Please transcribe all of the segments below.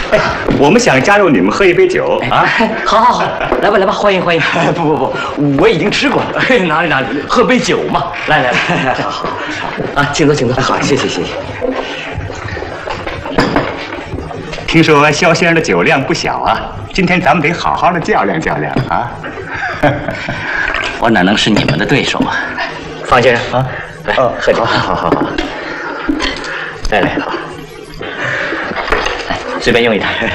哎，我们想加入你们喝一杯酒啊！ 好，来吧，欢迎。 不，我已经吃过了。 哪里，喝杯酒嘛。来，好啊，请坐。 好，谢谢。 听说肖先生的酒量不小啊，今天咱们得好好的较量啊！ 我哪能是你们的对手啊？方先生啊，来喝酒。好。来，好。随便用一台。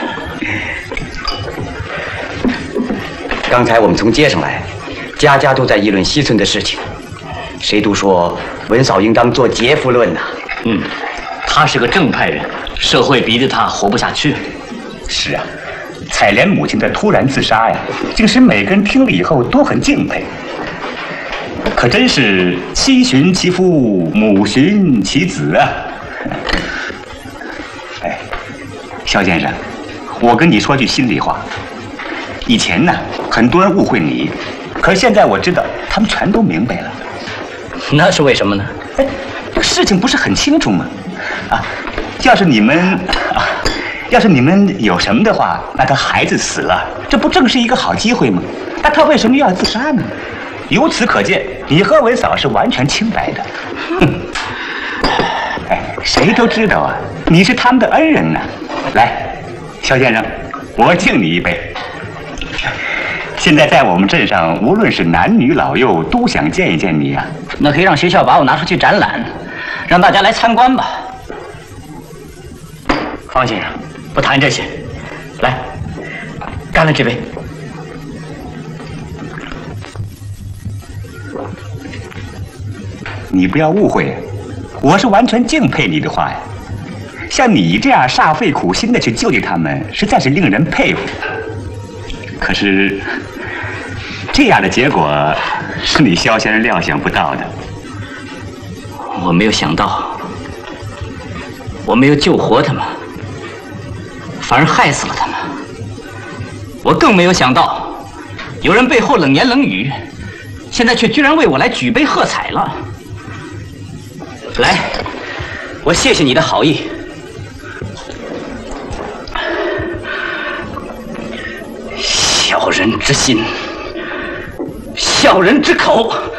刚才我们从街上来，家家都在议论西村的事情，谁都说文嫂应当做杰夫论呐。 他是个正派人，社会逼得他活不下去。 是啊，采莲母亲的突然自杀呀，竟使每个人听了以后都很敬佩。可真是妻寻其夫，母寻其子啊！哎，肖先生，我跟你说句心里话，以前呢，很多人误会你，可是现在我知道，他们全都明白了。 那是为什么呢？ 哎，事情不是很清楚吗？要是你们有什么的话，那他孩子死了，这不正是一个好机会吗？那他为什么要自杀呢？由此可见，你和文嫂是完全清白的。哎，谁都知道啊，你是他们的恩人呢。来，肖先生，我敬你一杯。现在在我们镇上，无论是男女老幼，都想见一见你啊。 那可以让学校把我拿出去展览，让大家来参观吧。方先生，不谈这些，来，干了这杯。 你不要误会，我是完全敬佩你的话呀。像你这样煞费苦心的去救济他们，实在是令人佩服。可是，这样的结果是你肖先生料想不到的。 我没有想到，我没有救活他们，反而害死了他们。我更没有想到，有人背后冷言冷语，现在却居然为我来举杯喝彩了。来，我谢谢你的好意。小人之心，小人之口。